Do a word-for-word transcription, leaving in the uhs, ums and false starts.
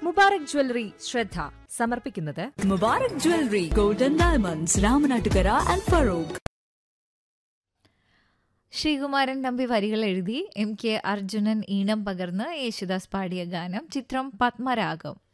Mubarak jewellery ശ്രദ്ധ സമർപ്പിക്കുന്നത് Mubarak jewellery golden diamonds Ramanattukara and Farooq. Sreekumaran Thampi വരികൾ എഴുതി എം കെ അർജുനൻ ഈണം പകർന്ന് യേശുദാസ് പാടിയ ഗാനം. ചിത്രം പത്മരാഗം.